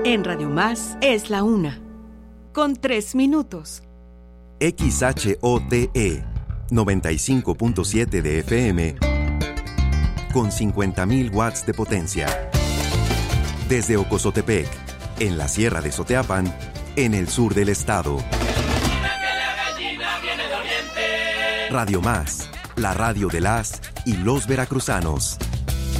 En Radio Más es la 1, con 3 minutos. XHOTE 95.7 de FM con 50.000 watts de potencia. Desde Ocozotepec, en la Sierra de Soteapan, en el sur del estado. Radio Más, la radio de las y los veracruzanos.